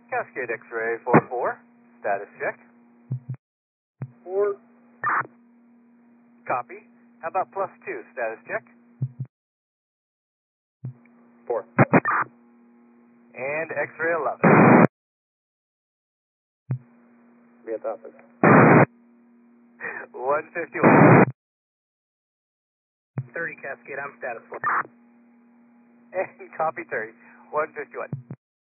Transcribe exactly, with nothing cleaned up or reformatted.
Cascade X-ray four four, status check. Four. Copy. How about plus two, status check? Four. And X-ray eleven. Be at the office. one fifty-one. thirty Cascade, I'm status four. And copy thirty, one fifty-one.